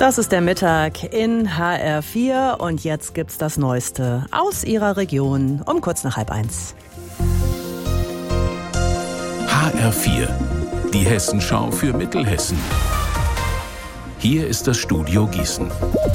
Das ist der Mittag in HR4 und jetzt gibt's das Neueste aus Ihrer Region um kurz nach 12:30. HR4, die Hessenschau für Mittelhessen. Hier ist das Studio Gießen.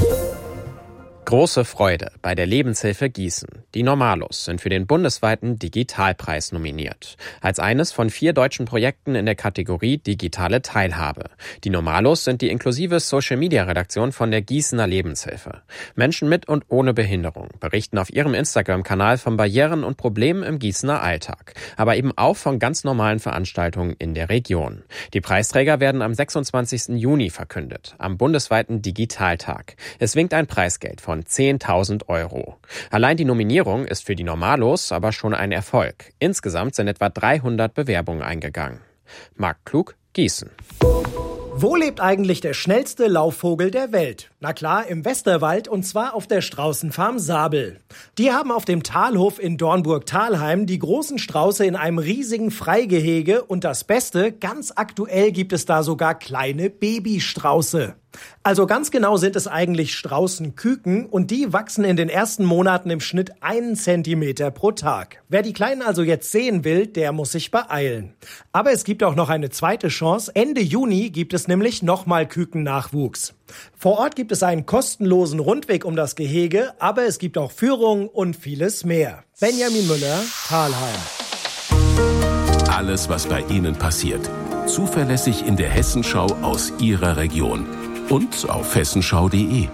Große Freude bei der Lebenshilfe Gießen. Die Normalos sind für den bundesweiten Digitalpreis nominiert. Als eines von 4 deutschen Projekten in der Kategorie Digitale Teilhabe. Die Normalos sind die inklusive Social-Media-Redaktion von der Gießener Lebenshilfe. Menschen mit und ohne Behinderung berichten auf ihrem Instagram-Kanal von Barrieren und Problemen im Gießener Alltag. Aber eben auch von ganz normalen Veranstaltungen in der Region. Die Preisträger werden am 26. Juni verkündet, am bundesweiten Digitaltag. Es winkt ein Preisgeld von 10.000 €. Allein die Nominierung ist für die Normalos aber schon ein Erfolg. Insgesamt sind etwa 300 Bewerbungen eingegangen. Marc Klug, Gießen. Wo lebt eigentlich der schnellste Laufvogel der Welt? Na klar, im Westerwald und zwar auf der Straußenfarm Sabel. Die haben auf dem Talhof in Dornburg-Thalheim die großen Strauße in einem riesigen Freigehege und das Beste, ganz aktuell gibt es da sogar kleine Babystrauße. Also ganz genau sind es eigentlich Straußenküken und die wachsen in den ersten Monaten im Schnitt 1 Zentimeter pro Tag. Wer die Kleinen also jetzt sehen will, der muss sich beeilen. Aber es gibt auch noch eine zweite Chance. Ende Juni gibt es nämlich nochmal Kükennachwuchs. Vor Ort gibt es einen kostenlosen Rundweg um das Gehege, aber es gibt auch Führungen und vieles mehr. Benjamin Müller, Thalheim. Alles, was bei Ihnen passiert. Zuverlässig in der Hessenschau aus Ihrer Region. Und auf hessenschau.de.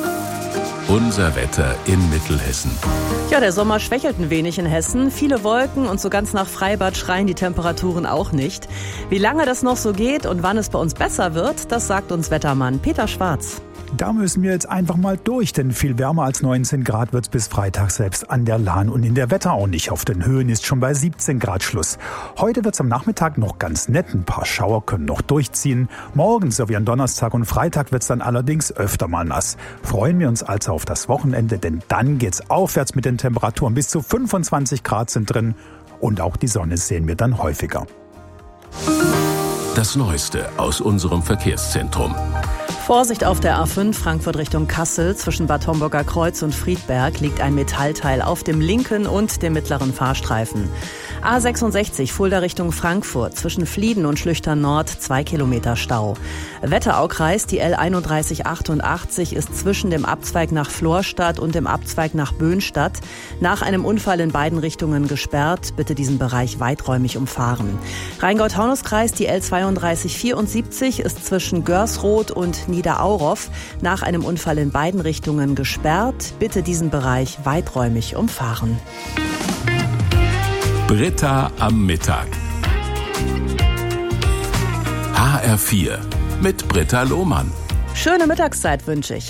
Unser Wetter in Mittelhessen. Ja, der Sommer schwächelt ein wenig in Hessen. Viele Wolken und so ganz nach Freibad schreien die Temperaturen auch nicht. Wie lange das noch so geht und wann es bei uns besser wird, das sagt uns Wettermann Peter Schwarz. Da müssen wir jetzt einfach mal durch, denn viel wärmer als 19 Grad wird es bis Freitag selbst an der Lahn und in der Wetterau nicht. Auf den Höhen ist schon bei 17 Grad Schluss. Heute wird es am Nachmittag noch ganz nett, ein paar Schauer können noch durchziehen. Morgen sowie an Donnerstag und Freitag wird es dann allerdings öfter mal nass. Freuen wir uns also auf das Wochenende, denn dann geht's aufwärts mit den Temperaturen. Bis zu 25 Grad sind drin und auch die Sonne sehen wir dann häufiger. Das Neueste aus unserem Verkehrszentrum. Vorsicht auf der A5 Frankfurt Richtung Kassel. Zwischen Bad Homburger Kreuz und Friedberg liegt ein Metallteil auf dem linken und dem mittleren Fahrstreifen. A66 Fulda Richtung Frankfurt. Zwischen Flieden und Schlüchtern Nord 2 Kilometer Stau. Wetteraukreis, die L3188 ist zwischen dem Abzweig nach Florstadt und dem Abzweig nach Böhnstadt nach einem Unfall in beiden Richtungen gesperrt. Bitte diesen Bereich weiträumig umfahren. Rheingau-Taunus-Kreis, die L3274 ist zwischen Görsroth und Niederauroff nach einem Unfall in beiden Richtungen gesperrt. Bitte diesen Bereich weiträumig umfahren. Britta am Mittag. HR4 mit Britta Lohmann. Schöne Mittagszeit wünsche ich.